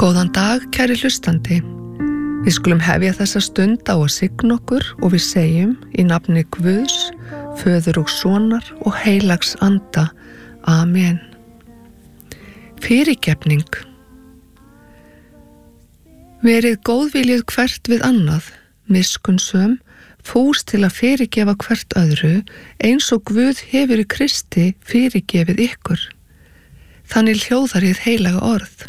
Góðan dag, kæri hlustandi. Við skulum hefja þessa stund á að signa okkur og við segjum í nafni Guðs, Föður og Sonar og heilags anda. Amen. Fyrirgefning. Verið góðviljið hvert við annað, miskunnsöm, fús til að fyrirgefa hvert öðru, eins og Guð hefur í Kristi fyrirgefið ykkur. Þannig hljóðar hið heilaga orð.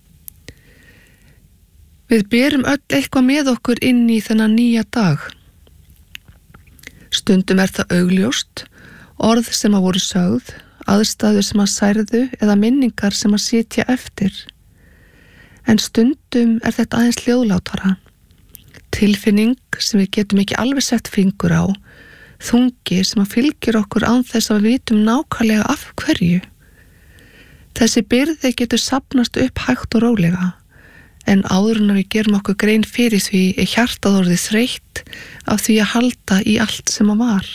Við berum öll eitthvað með okkur inn í þennan nýja dag. Stundum það augljóst, orð sem að voru sögð, aðstæður sem að særðu eða minningar sem að sitja eftir. En stundum þetta aðeins hljóðlátara. Tilfinning sem við getum ekki alveg sett fingur á, þungi sem að fylgir okkur án þess að við vitum nákvæmlega af hverju. Þessi byrði getur safnast upp hægt og rólega, en áður en við gerum okkur grein fyrir því hjartað orðið þreytt af því að halda í allt sem að var.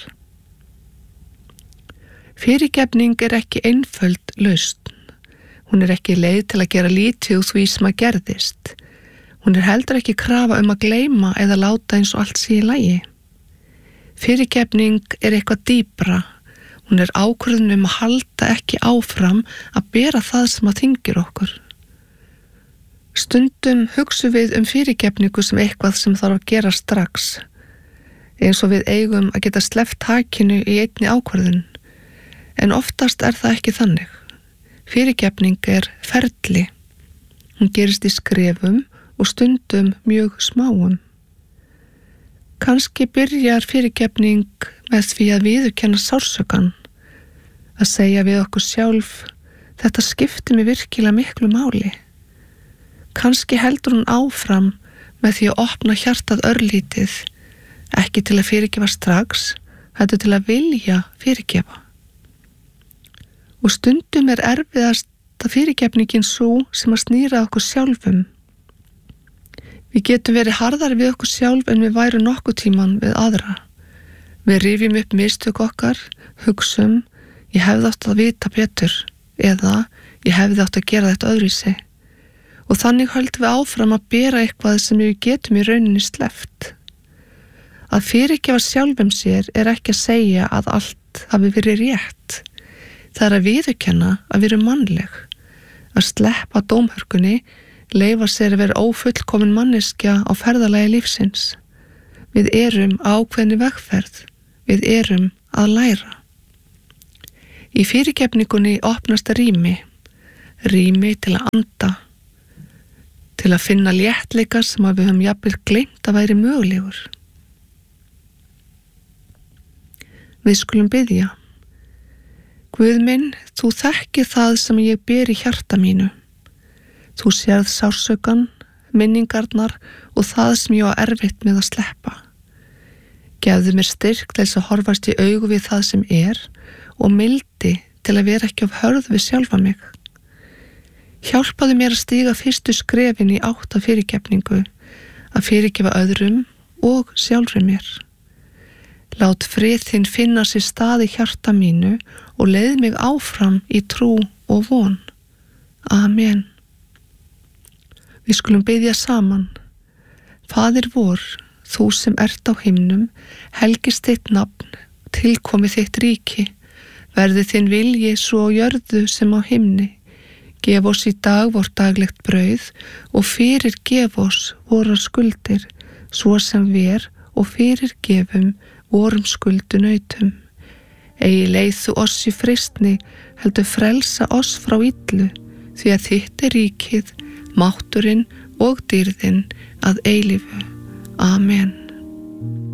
Fyrirgefning ekki einföld lausn. Hún ekki leið til að gera lítið úr því sem að gerðist. Hún heldur ekki krafa að gleyma eða láta eins og allt sé í lagi. Fyrirgefning eitthvað dýpra. Hún ákvörðun að halda ekki áfram að bera það sem að þyngir okkur. Stundum hugsum við fyrirgefningu sem eitthvað sem þarf að gera strax, eins og við eigum að geta sleppt takinu í einni ákvörðun, en oftast það ekki þannig. Fyrirgefning ferli. Hún gerist í skrefum og stundum mjög smáum. Kannski byrjar fyrirgefning með því að viðurkenna sársaukann, að segja við okkur sjálf, þetta skiptir mig virkilega miklu máli. Kannski heldur hún áfram með því að opna hjartað örlítið, ekki til að fyrirgefa strax, heldur til að vilja fyrirgefa. Og stundum erfiðast að fyrirgefningin svo sem að snýra okkur sjálfum. Við getum verið harðari við okkur sjálf en við værum nokkuð tíman við aðra. Við rifjum upp mistök okkar, hugsum, ég hefði átt að vita betur, eða ég hefði átt að gera þetta öðruvísi. Og þannig höldum við áfram að bera eitthvað sem við getum í rauninni sleppt. Að fyrirgefa sjálfum sér ekki að segja að allt hafi verið rétt. Það að viðurkenna að við erum mannleg. Að sleppa dómhörkunni, leyfa sér að vera ófullkomin manneskja á ferðalagi lífsins. Við erum á ákveðinni vegferð. Við erum að læra. Í fyrirgefningunni opnast rými. Rými til að anda. Til að finna léttleika sem við höfum jafnvel gleymt að væri mögulegur. Við skulum biðja. Guð minn, þú þekkir það sem ég ber í hjarta mínu. Þú sérð sársaukann, minningarnar og það sem ég á erfitt með að sleppa. Gefðu mér styrk til þess að horfast í augu við það sem og mildi til að vera ekki of hörð við sjálfa mig. Hjálpaðu mér að stíga fyrstu skrefin í átt að fyrirgefningu, að fyrirgefa öðrum og sjálfri mér. Lát frið þinn finna sér stað í hjarta mínu og leið mig áfram í trú og von. Amen. Við skulum biðja saman. Faðir vor, þú sem ert á himnum, helgist þitt nafn, tilkomi þitt ríki, verði þinn vilji svo á jörðu sem á himni. Gef oss í dag vort daglegt brauð og fyrirgef oss vorar skuldir, svo sem við og fyrirgefum vorum skuldunautum. Eigi leið þú oss í freistni, heldur frelsa oss frá illu, því að þitt ríkið, mátturinn og dýrðin að eilífu. Amen.